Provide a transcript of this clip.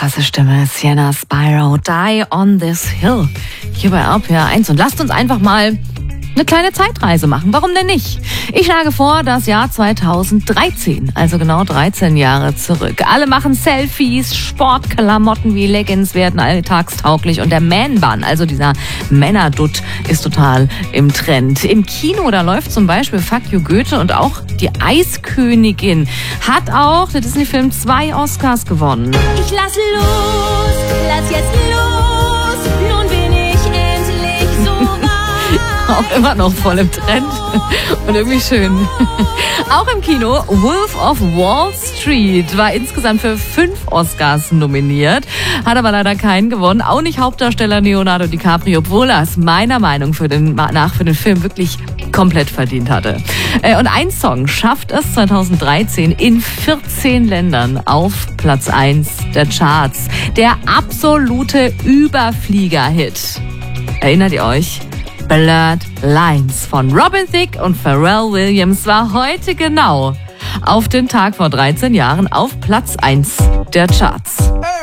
krasse Stimme. Sienna Spyro, Die on This Hill. Hier bei RPR 1. Und lasst uns einfach mal eine kleine Zeitreise machen. Warum denn nicht? Ich schlage vor, das Jahr 2013, also genau 13 Jahre zurück. Alle machen Selfies, Sportklamotten wie Leggings werden alltagstauglich und der Man-Bun, also dieser Männerdutt, ist total im Trend. Im Kino, da läuft zum Beispiel Fuck You Goethe und auch die Eiskönigin hat auch der Disney-Film 2 Oscars gewonnen. Ich lass jetzt los, nun bin ich endlich so weit. Auch immer noch voll im Trend und irgendwie schön. Auch im Kino, Wolf of Wall Street war insgesamt für 5 Oscars nominiert, hat aber leider keinen gewonnen. Auch nicht Hauptdarsteller Leonardo DiCaprio, obwohl er es meiner Meinung für den Film wirklich komplett verdient hatte. Und ein Song schafft es 2013 in 14 Ländern auf Platz 1 der Charts. Der absolute Überflieger-Hit. Erinnert ihr euch? Blurred Lines von Robin Thicke und Pharrell Williams war heute genau auf den Tag vor 13 Jahren auf Platz 1 der Charts.